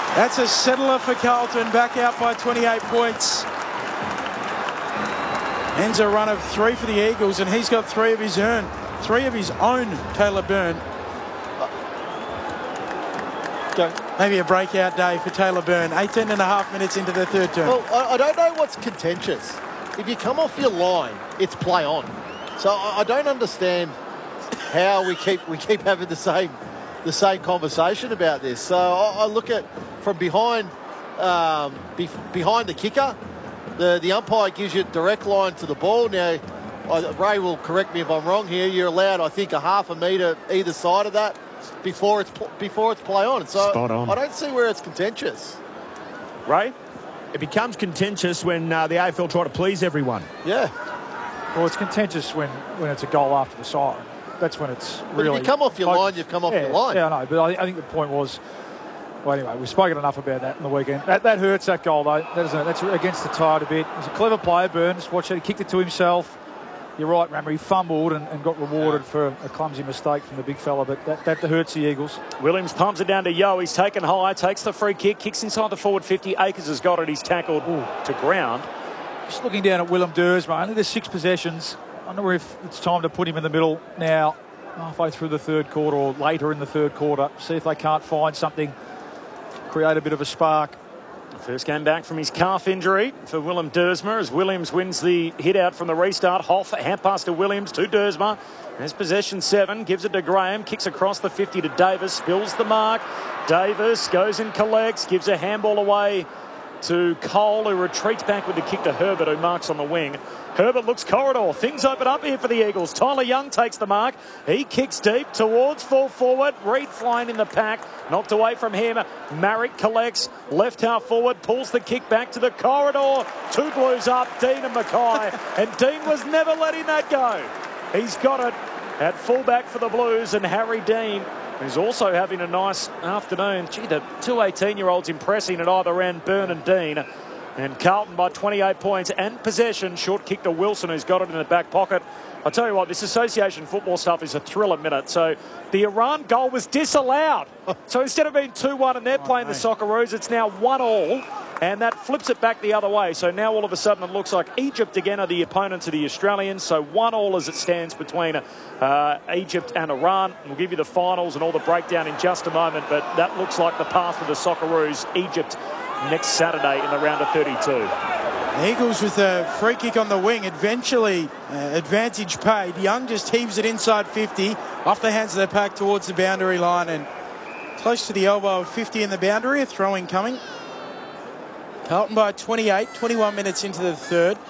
That's a settler for Carlton, back out by 28 points. Ends a run of 3 for the Eagles, and he's got 3 of his own, Caleb Byrne. Maybe a breakout day for Taylor Byrne. 18 and a half minutes into the third term. Well, I don't know what's contentious. If you come off your line, it's play on. So I don't understand how we keep having the same conversation about this. So I look at from behind behind the kicker. The umpire gives you a direct line to the ball. Now, Ray will correct me if I'm wrong here. You're allowed, I think, a half a metre either side of that before it's play on. So Spot on. I don't see where it's contentious. Ray? It becomes contentious when the AFL try to please everyone. Yeah. Well, it's contentious when it's a goal after the siren. That's when it's really... But if you come off your line, you've come off your line. Yeah, I know. But I think the point was... Well, anyway, we've spoken enough about that in the weekend. That hurts, that goal, though. That's against the tide a bit. He's a clever player, Byrne. Just watch it. He kicked it to himself. You're right, Rammer. He fumbled and got rewarded for a clumsy mistake from the big fella, but that hurts the Eagles. Williams pumps it down to Yeo. He's taken high, takes the free kick, kicks inside the forward 50. Akers has got it. He's tackled to ground. Just looking down at Willem Dersma. Only there's 6 possessions. I wonder if it's time to put him in the middle now, halfway through the third quarter or later in the third quarter. See if they can't find something, create a bit of a spark. First game back from his calf injury for Willem Dersma as Williams wins the hit out from the restart. Hoff, hand pass to Williams, to Dersma. There's possession 7, gives it to Graham, kicks across the 50 to Davis, spills the mark. Davis goes and collects, gives a handball away to Cole, who retreats back with the kick to Herbert, who marks on the wing. Herbert looks corridor. Things open up here for the Eagles. Tyler Young takes the mark. He kicks deep towards full forward. Reed flying in the pack. Knocked away from him. Marrick collects. Left half forward. Pulls the kick back to the corridor. 2 Blues up. Dean and Mackay. And Dean was never letting that go. He's got it at fullback for the Blues. And Harry Dean, who's also having a nice afternoon. Gee, the 2 18-year-olds impressing at either end, Byrne and Dean. And Carlton by 28 points and possession. Short kick to Wilson, who's got it in the back pocket. I'll tell you what, this association football stuff is a thrill a minute. So the Iran goal was disallowed. So instead of being 2-1 and they're playing the Socceroos, it's now 1-1. And that flips it back the other way. So now all of a sudden it looks like Egypt again are the opponents of the Australians. So 1-1 as it stands between Egypt and Iran. We'll give you the finals and all the breakdown in just a moment. But that looks like the path for the Socceroos. Egypt next Saturday in the round of 32. The Eagles with a free kick on the wing. Eventually, advantage paid. Young just heaves it inside 50, off the hands of the pack towards the boundary line and close to the elbow of 50 in the boundary. A throw-in coming. Carlton by 28, 21 minutes into the third.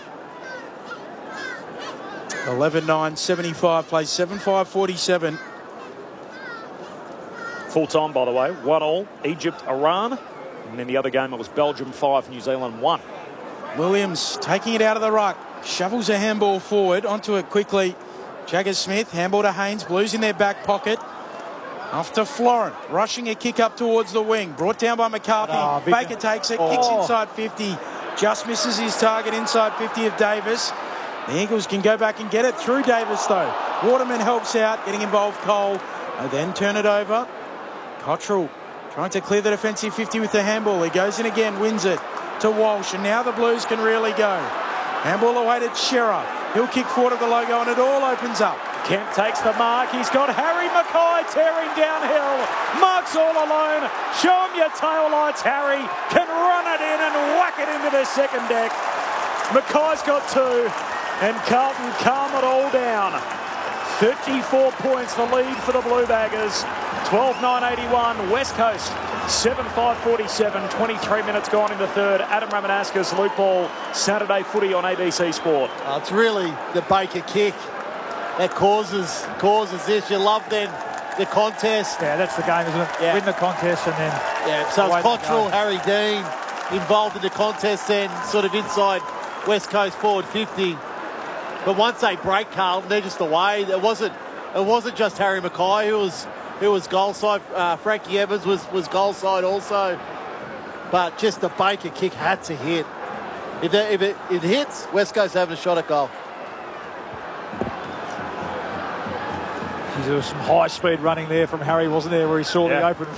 11-9, 75 plays 7-5-47. Full time, by the way. 1-1, Egypt, Iran. And then the other game, it was Belgium 5, New Zealand 1. Williams taking it out of the ruck. Shovels a handball forward. Onto it quickly. Jagger Smith, handball to Haynes. Blues in their back pocket. Off to Florent. Rushing a kick up towards the wing. Brought down by McCarthy. Baker takes it. Kicks inside 50. Just misses his target inside 50 of Davis. The Eagles can go back and get it through Davis, though. Waterman helps out. Getting involved, Cole. They then turn it over. Cottrell trying to clear the defensive 50 with the handball. He goes in again, wins it to Walsh. And now the Blues can really go. Handball away to Shearer. He'll kick forward of the logo and it all opens up. Kemp takes the mark. He's got Harry Mackay tearing downhill. Mark's all alone. Show him your tail lights, Harry. Can run it in and whack it into the second deck. Mackay's got 2. And Carlton calm it all down. 34 points the lead for the Blue Baggers. 12-9-81. West Coast 7-5-47. 23 minutes gone in the third. Adam Ramanaskas, Luke Ball, Saturday footy on ABC Sport. It's really the Baker kick that causes this. You love then the contest. Yeah, that's the game, isn't it? Yeah. Win the contest and then... Yeah, so it's Cottrell, Harry Dean involved in the contest then, sort of inside West Coast forward 50. But once they break Carlton, they're just away. It wasn't just Harry Mackay who was goal side. Frankie Evans was goal side also. But just the Baker kick had to hit. If it hits, West Coast having a shot at goal. There was some high-speed running there from Harry, wasn't there, where he saw the open